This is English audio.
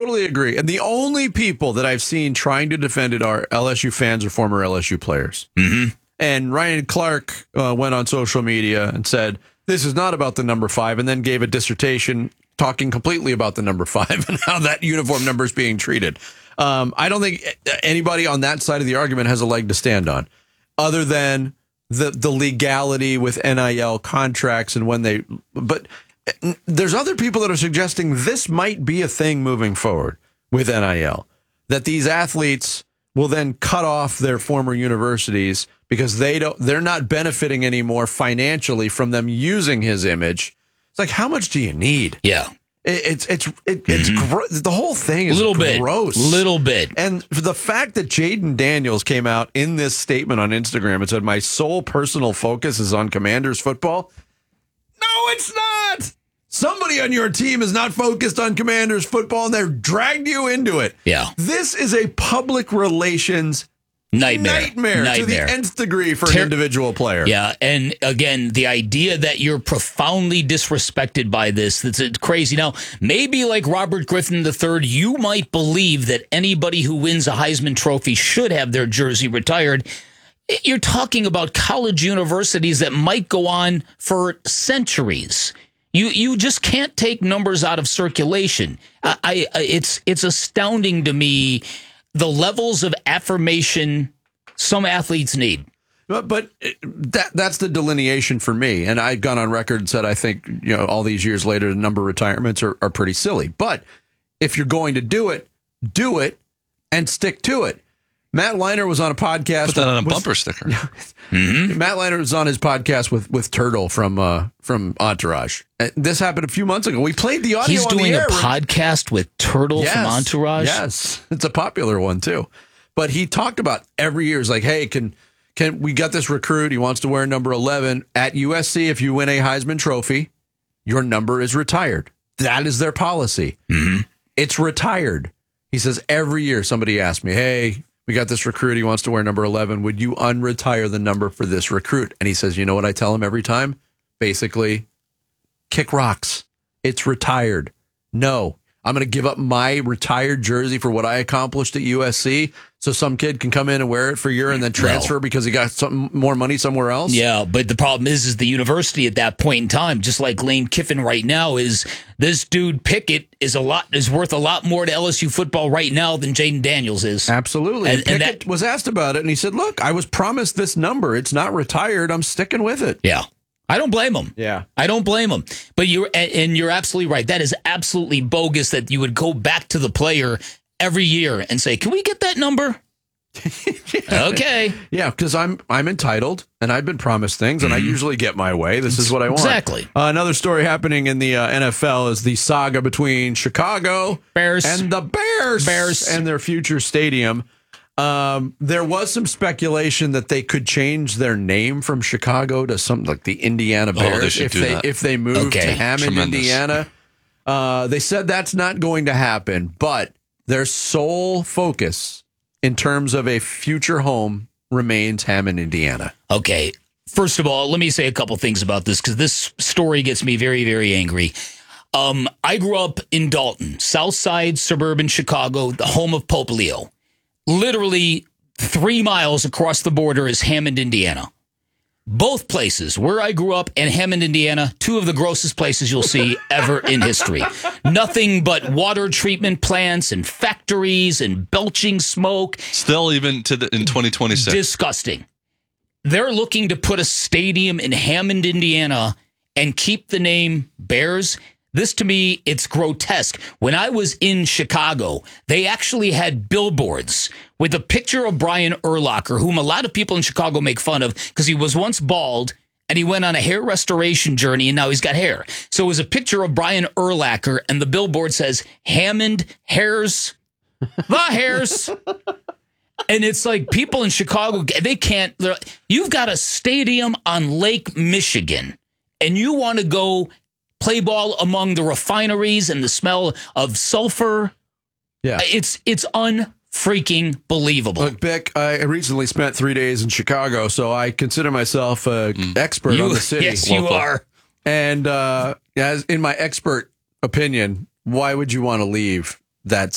totally agree. And the only people that I've seen trying to defend it are LSU fans or former LSU players. Mm-hmm. And Ryan Clark went on social media and said, this is not about the number 5, and then gave a dissertation talking completely about the number 5 and how that uniform number is being treated. I don't think anybody on that side of the argument has a leg to stand on, other than the legality with NIL contracts and when they. But there's other people that are suggesting this might be a thing moving forward with NIL, that these athletes will then cut off their former universities because they're not benefiting anymore financially from them using his image. It's like, how much do you need? Yeah. It's the whole thing is gross. Little bit. And the fact that Jaden Daniels came out in this statement on Instagram and said, my sole personal focus is on Commanders football. No, it's not. Somebody on your team is not focused on Commanders football, and they've dragged you into it. Yeah. This is a public relations nightmare to the nth degree for an individual player. Yeah, and again, the idea that you're profoundly disrespected by this, that's crazy. Now, maybe like Robert Griffin III, you might believe that anybody who wins a Heisman Trophy should have their jersey retired. You're talking about college universities that might go on for centuries. You just can't take numbers out of circulation. It's astounding to me the levels of affirmation some athletes need. But that's the delineation for me. And I've gone on record and said I think, all these years later, the number of retirements are pretty silly. But if you're going to do it and stick to it. Matt Leinart was on a podcast. Put that on a bumper sticker. Mm-hmm. Matt Leinart was on his podcast with Turtle from Entourage. This happened a few months ago. We played the audio. He's on doing the air. a podcast with Turtle from Entourage? Yes, it's a popular one, too. But he talked about every year. He's like, hey, can we got this recruit? He wants to wear number 11. At USC, if you win a Heisman Trophy, your number is retired. That is their policy. Mm-hmm. It's retired. He says every year somebody asks me, hey, we got this recruit. He wants to wear number 11. Would you unretire the number for this recruit? And he says, you know what I tell him every time? Basically, kick rocks. It's retired. No, I'm going to give up my retired jersey for what I accomplished at USC so some kid can come in and wear it for a year and then transfer because he got some more money somewhere else. Yeah, but the problem is the university at that point in time, just like Lane Kiffin right now, is this dude Pickett is worth a lot more to LSU football right now than Jaden Daniels is. Absolutely. And Pickett was asked about it, and he said, look, I was promised this number. It's not retired. I'm sticking with it. Yeah. I don't blame him. Yeah. I don't blame him. But you're absolutely right. That is absolutely bogus that you would go back to the player every year and say, can we get that number? Okay. Yeah, because I'm entitled, and I've been promised things, and I usually get my way. This is what I want. Exactly. Another story happening in the NFL is the saga between Chicago Bears and the Bears and their future stadium. There was some speculation that they could change their name from Chicago to something like the Indiana Bears if they move to Hammond, Indiana. They said that's not going to happen, but their sole focus in terms of a future home remains Hammond, Indiana. Okay. First of all, let me say a couple things about this because this story gets me very, very angry. I grew up in Dalton, South Side, suburban Chicago, the home of Pope Leo. Literally 3 miles across the border is Hammond, Indiana. Both places, where I grew up and Hammond, Indiana, two of the grossest places you'll see ever in history. Nothing but water treatment plants and factories and belching smoke. Still even in 2026. Disgusting. They're looking to put a stadium in Hammond, Indiana and keep the name Bears. This, to me, it's grotesque. When I was in Chicago, they actually had billboards with a picture of Brian Urlacher, whom a lot of people in Chicago make fun of because he was once bald and he went on a hair restoration journey and now he's got hair. So it was a picture of Brian Urlacher and the billboard says, Hammond Hairs, the Hairs. And it's like people in Chicago, they can't. You've got a stadium on Lake Michigan and you want to go play ball among the refineries and the smell of sulfur. Yeah. It's unfreaking believable. Look, Beck, I recently spent 3 days in Chicago, so I consider myself an expert on the city. Yes, you are. And as in my expert opinion, why would you want to leave that